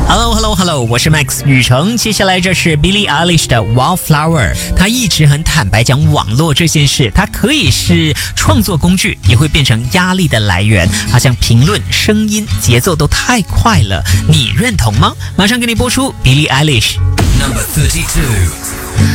Hello， 我是 Max 雨成。接下来这是 Billie Eilish 的 Wallflower。她一直很坦白讲网络这件事，它可以是创作工具，也会变成压力的来源。好像评论、声音、节奏都太快了，你认同吗？马上给你播出 Billie Eilish。 Number 32.